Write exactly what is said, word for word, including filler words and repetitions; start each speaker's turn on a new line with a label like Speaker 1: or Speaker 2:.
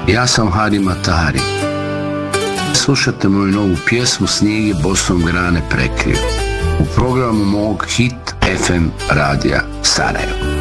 Speaker 1: Ja sam Hari Matahari. Slušajte moju novu pjesmu Snijeg je bosom grane prekrio u programu mog Hit F M radija Sarajevo.